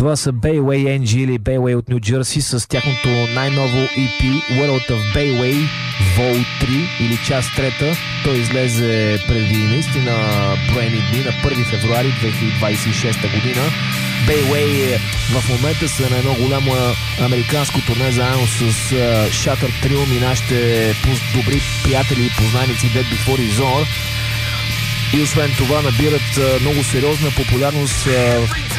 Това са Bayway NG или Bayway от Ню Джерси с тяхното най-ново EP World of Bayway Vol 3 или част 3. Той излезе преди наистина броени дни на 1 февруари 2026 година. Bayway в момента са на едно голямо американско турне заедно с Shatter Trium и нашите добри приятели и познайници Dead Before His Hour. И освен това набират много сериозна популярност